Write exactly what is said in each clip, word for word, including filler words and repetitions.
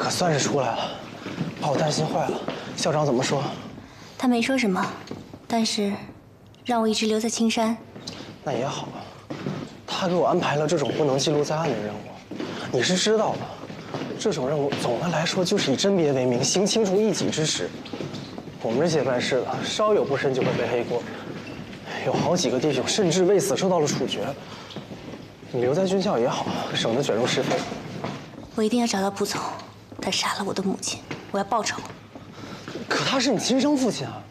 可算是出来了，把我担心坏了。校长怎么说？ 他没说什么，但是让我一直留在青山。 那也好，他给我安排了这种不能记录在案的任务。你是知道的，这种任务总的来说就是以甄别为名，行清除异己之实。我们这些办事的，稍有不慎就会背黑锅。有好几个弟兄甚至为此受到了处决。你留在军校也好，省得卷入是非。 我一定要找到蒲总，他杀了我的母亲，我要报仇。 可他是你亲生父亲啊！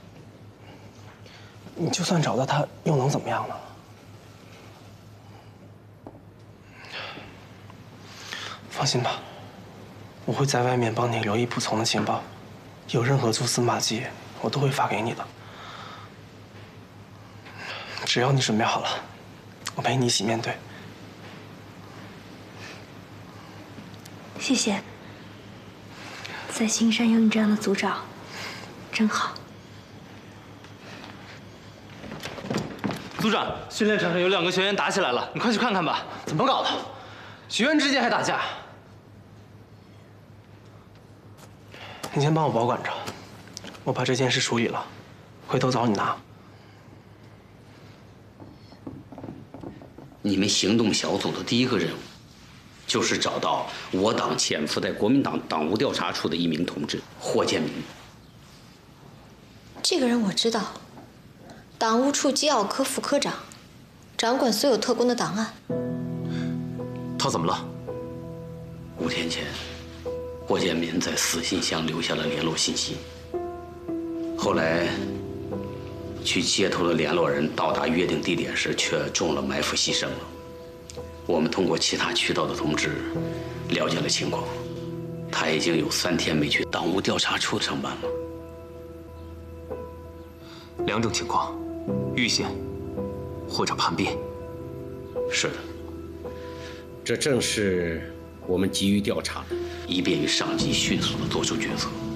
你就算找到他，又能怎么样呢？放心吧，我会在外面帮你留意蒲从的情报，有任何蛛丝马迹，我都会发给你的。只要你准备好了，我陪你一起面对。 谢谢，在新山有你这样的组长，真好。 组长，训练场上有两个学员打起来了，你快去看看吧。 怎么搞的？学员之间还打架？你先帮我保管着，我把这件事处理了，回头找你拿。 你们行动小组的第一个任务，就是找到我党潜伏在国民党党务调查处的一名同志霍建民。 这个人我知道，党务处机要科副科长，掌管所有特工的档案。 他怎么了？ 五天前，霍建民在死信箱留下了联络信息。后来，去接头的联络人到达约定地点时，却中了埋伏牺牲了。我们通过其他渠道的通知，了解了情况。他已经有三天没去党务调查处上班了。 两种情况，遇险或者叛变。 是的，这正是我们急于调查的，以便于上级迅速地做出决策。